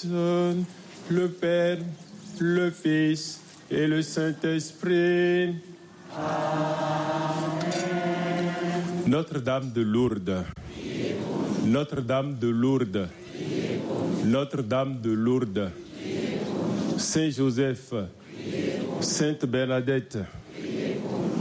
personne, le Père, le Fils et le Saint-Esprit. Amen. Notre-Dame de Lourdes. Notre-Dame de Lourdes. Notre-Dame de Lourdes. Saint Joseph. Sainte Bernadette.